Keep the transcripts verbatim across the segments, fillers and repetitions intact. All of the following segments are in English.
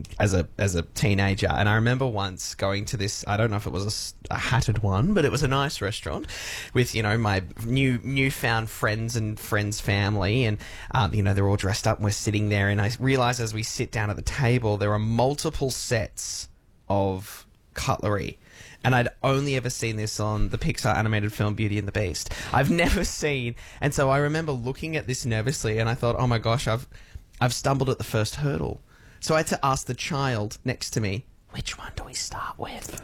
as a as a teenager, and I remember once going to this. I don't know if it was a s- a, hatted one, but it was a nice restaurant with you know my new newfound friends and friends' family, and um, you know they're all dressed up, and we're sitting there, and I realised as we sit down at the table, there are multiple sets of cutlery. And I'd only ever seen this on the Pixar animated film Beauty and the Beast. I've never seen, and so I remember looking at this nervously, and I thought, "Oh my gosh, I've, I've stumbled at the first hurdle." So I had to ask the child next to me, "Which one do we start with?"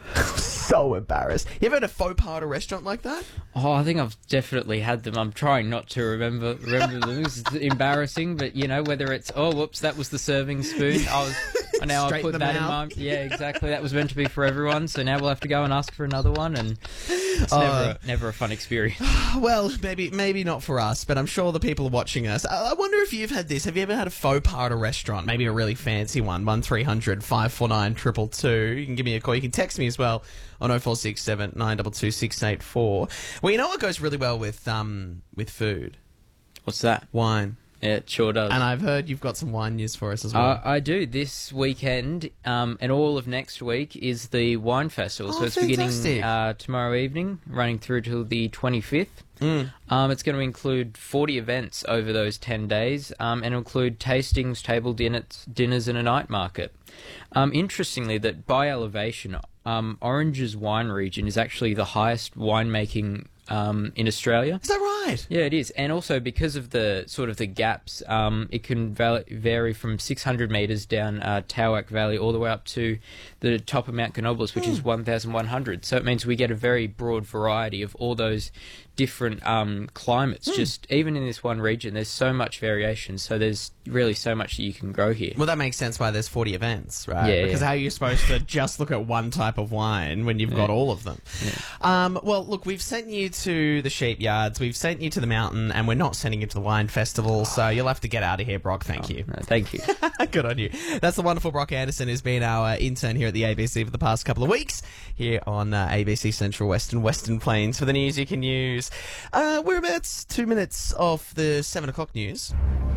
So embarrassed. You ever had a faux pas at a restaurant like that? Oh, I think I've definitely had them. I'm trying not to remember remember them. It's embarrassing, but you know whether it's oh, whoops, that was the serving spoon. I was. Now I Straighten put them that in out. my yeah exactly that was meant to be for everyone, so now we'll have to go and ask for another one, and it's Oh. never a, never a fun experience. Well, maybe maybe not for us, but I'm sure the people watching us. I I wonder if you've had this. Have you ever had a faux pas at a restaurant? Maybe a really fancy one. One three hundred five four nine two two two. You can give me a call. You can text me as well on oh four six seven nine two two six eight four. Well, you know what goes really well with um with food? What's that? Wine. Yeah, it sure does. And I've heard you've got some wine news for us as well. Uh, I do. This weekend um, and all of next week is the Wine Festival. Oh, so it's fantastic. beginning uh, tomorrow evening, running through till the twenty-fifth. Mm. Um, it's going to include forty events over those ten days um, and include tastings, table dinners, dinners and a night market. Um, interestingly, that by elevation, um, Orange's wine region is actually the highest winemaking um, in Australia. Is that right? Yeah, it is, and also because of the sort of the gaps, um, it can val- vary from six hundred metres down uh, Towak Valley all the way up to the top of Mount Canobolas, which is one thousand one hundred. So it means we get a very broad variety of all those different um, climates. Mm. Just even in this one region, there's so much variation. So there's really so much that you can grow here. Well, that makes sense why there's forty events, right? Yeah, Because yeah. how are you supposed to just look at one type of wine when you've got Yeah. all of them? Um, well, look, we've sent you to the sheep yards, we've sent you to the mountain, and we're not sending you to the wine festival, so you'll have to get out of here, Brock. Thank you. No, thank you. Good on you. That's the wonderful Brock Anderson, who's been our uh, intern here at the A B C for the past couple of weeks, here on uh, A B C Central West and Western Plains for the news you can use. Uh, we're about two minutes off the seven o'clock news.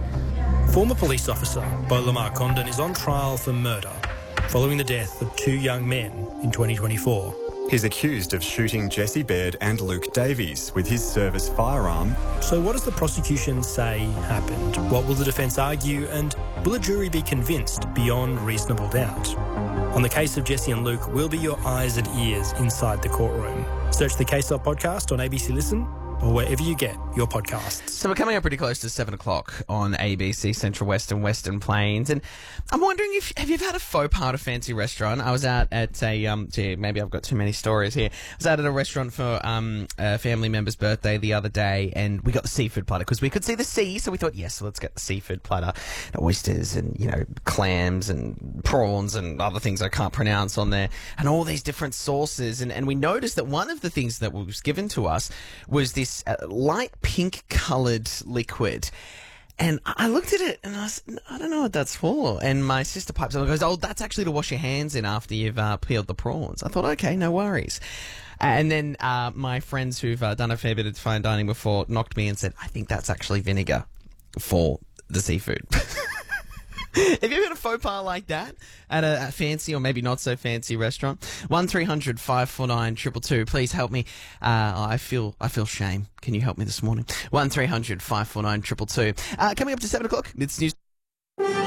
Former police officer Beau Lamar Condon is on trial for murder following the death of two young men in twenty twenty-four. He's accused of shooting Jesse Baird and Luke Davies with his service firearm. So what does the prosecution say happened? What will the defence argue, and will a jury be convinced beyond reasonable doubt? On the case of Jesse and Luke, we'll be your eyes and ears inside the courtroom. Search the Case Up podcast on A B C Listen or wherever you get your podcasts. So we're coming up pretty close to seven o'clock on A B C Central West and Western Plains, and I'm wondering if have you ever had a faux pas at a fancy restaurant? I was out at a um, gee, maybe I've got too many stories here. I was out at a restaurant for um a family member's birthday the other day, and we got the seafood platter because we could see the sea, so we thought, yes, let's get the seafood platter, and oysters and you know clams and prawns and other things I can't pronounce on there, and all these different sauces, and and we noticed that one of the things that was given to us was this uh, light pink coloured liquid. And I looked at it and I was, I don't know what that's for. And my sister pipes up and goes, oh, that's actually to wash your hands in after you've uh, peeled the prawns. I thought, okay, no worries. And then uh, my friends who've uh, done a fair bit of fine dining before knocked me and said, I think that's actually vinegar for the seafood. Have you ever had a faux pas like that at a, a fancy or maybe not so fancy restaurant? One three hundred five four nine two two two. Please help me. Uh, I feel I feel shame. Can you help me this morning? One three hundred five four nine two two two. Uh, coming up to seven o'clock. It's news.